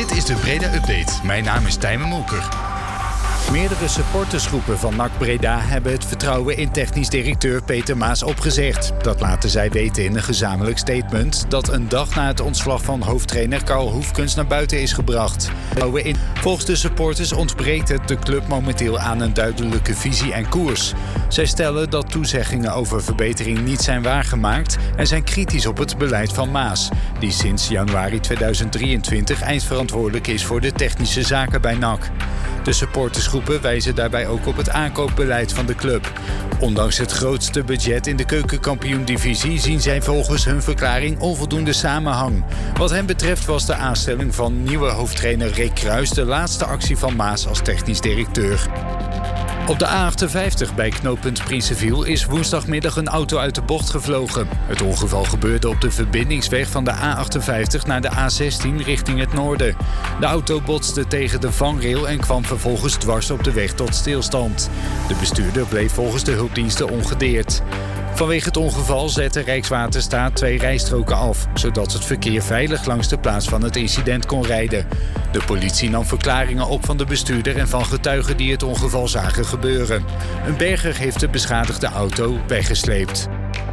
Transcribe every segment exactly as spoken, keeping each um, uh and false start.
Dit is de Breda Update. Mijn naam is Tijmen Molker. Meerdere supportersgroepen van N A C Breda hebben het vertrouwen in technisch directeur Peter Maas opgezegd. Dat laten zij weten in een gezamenlijk statement dat een dag na het ontslag van hoofdtrainer Karl Hoefkens naar buiten is gebracht. Volgens de supporters ontbreekt het de club momenteel aan een duidelijke visie en koers. Zij stellen dat toezeggingen over verbetering niet zijn waargemaakt en zijn kritisch op het beleid van Maas, die sinds januari tweeduizend drieëntwintig eindverantwoordelijk is voor de technische zaken bij N A C. De supportersgroepen wijzen daarbij ook op het aankoopbeleid van de club. Ondanks het grootste budget in de keukenkampioen-divisie zien zij volgens hun verklaring onvoldoende samenhang. Wat hen betreft was de aanstelling van nieuwe hoofdtrainer Rick Kruis de laatste actie van Maas als technisch directeur. Op de A achtenvijftig bij knooppunt Prinsenviel is woensdagmiddag een auto uit de bocht gevlogen. Het ongeval gebeurde op de verbindingsweg van de A achtenvijftig naar de A zestien richting het noorden. De auto botste tegen de vangrail en kwam vervolgens dwars op de weg tot stilstand. De bestuurder bleef volgens de hulpdiensten ongedeerd. Vanwege het ongeval zette Rijkswaterstaat twee rijstroken af, zodat het verkeer veilig langs de plaats van het incident kon rijden. De politie nam verklaringen op van de bestuurder en van getuigen die het ongeval zagen gebeuren. Een berger heeft de beschadigde auto weggesleept.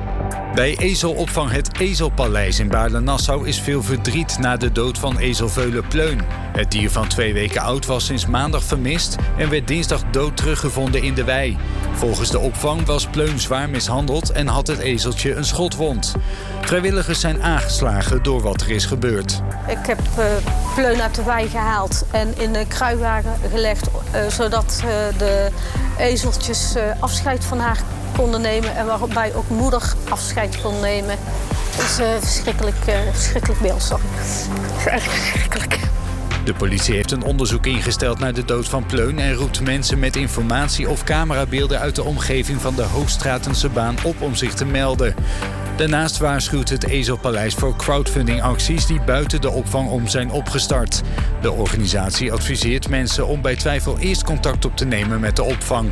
Bij ezelopvang Het Ezelpaleis in Baarle-Nassau is veel verdriet na de dood van ezelveulen Pleun. Het dier van twee weken oud was sinds maandag vermist en werd dinsdag dood teruggevonden in de wei. Volgens de opvang was Pleun zwaar mishandeld en had het ezeltje een schotwond. Vrijwilligers zijn aangeslagen door wat er is gebeurd. Ik heb uh, Pleun uit de wei gehaald en in een kruiwagen gelegd, uh, zodat uh, de ezeltjes uh, afscheid van haar konden nemen en waarbij ook moeder afscheid kon nemen. Dat is een uh, verschrikkelijk, uh, verschrikkelijk beeld, sorry. Echt verschrikkelijk. De politie heeft een onderzoek ingesteld naar de dood van Pleun en roept mensen met informatie of camerabeelden uit de omgeving van de Hoogstratense baan op om zich te melden. Daarnaast waarschuwt het Ezelpaleis voor crowdfundingacties die buiten de opvang om zijn opgestart. De organisatie adviseert mensen om bij twijfel eerst contact op te nemen met de opvang.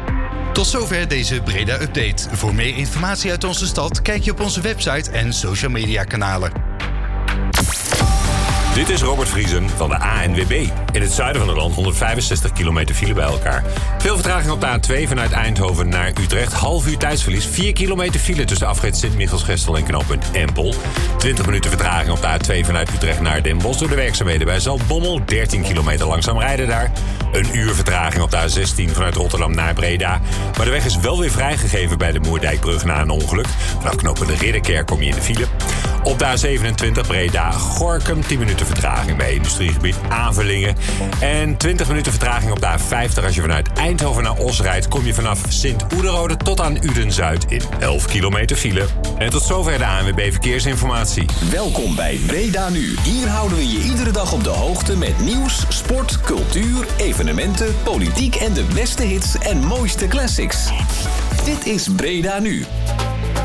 Tot zover deze Breda Update. Voor meer informatie uit onze stad kijk je op onze website en social media kanalen. Dit is Robert Vriesen van de A N W B. In het zuiden van het land honderdvijfenzestig kilometer file bij elkaar. Veel vertraging op de A twee vanuit Eindhoven naar Utrecht. Half uur tijdsverlies. vier kilometer file tussen afrit Sint-Michiels-Gestel en knooppunt Empel. twintig minuten vertraging op de A twee vanuit Utrecht naar Den Bosch door de werkzaamheden bij Zaltbommel. dertien kilometer langzaam rijden daar. Een uur vertraging op de A zestien vanuit Rotterdam naar Breda. Maar de weg is wel weer vrijgegeven bij de Moerdijkbrug na een ongeluk. Vanaf knooppunt de Ridderkerk kom je in de file. Op de A zevenentwintig Breda-Gorinchem tien minuten vertraging bij industriegebied Avelingen. En twintig minuten vertraging op de A vijftig als je vanuit Eindhoven naar Os rijdt. Kom je vanaf Sint-Oederode tot aan Uden-Zuid in elf kilometer file. En tot zover de A N W B Verkeersinformatie. Welkom bij Breda Nu. Hier houden we je iedere dag op de hoogte met nieuws, sport, cultuur, evenementen, politiek en de beste hits en mooiste classics. Dit is Breda Nu.